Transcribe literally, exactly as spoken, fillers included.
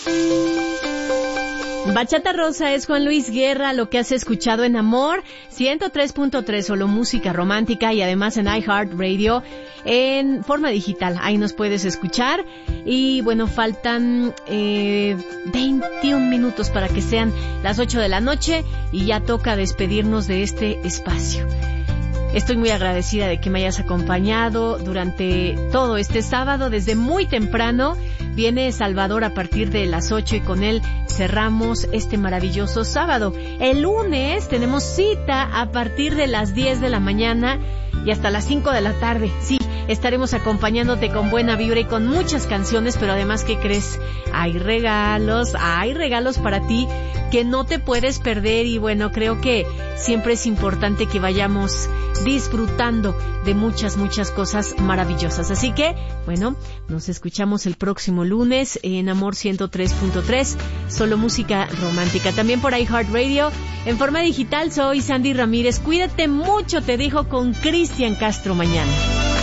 Bachata Rosa es Juan Luis Guerra, lo que has escuchado en Amor ciento tres punto tres, solo música romántica, y además en iHeartRadio en forma digital. Ahí nos puedes escuchar. Y bueno, faltan eh, veintiún minutos para que sean las ocho de la noche y ya toca despedirnos de este espacio. Estoy muy agradecida de que me hayas acompañado durante todo este sábado. Desde muy temprano viene Salvador a partir de las ocho y con él cerramos este maravilloso sábado. El lunes tenemos cita a partir de las diez de la mañana y hasta las cinco de la tarde. Sí, estaremos acompañándote con buena vibra y con muchas canciones, pero además, ¿qué crees? Hay regalos, hay regalos para ti que no te puedes perder. Y bueno, creo que siempre es importante que vayamos disfrutando de muchas, muchas cosas maravillosas. Así que, bueno, nos escuchamos el próximo lunes en Amor ciento tres punto tres, solo música romántica. También por iHeartRadio, en forma digital. Soy Sandy Ramírez. Cuídate mucho, te dejo con Cristian Castro mañana.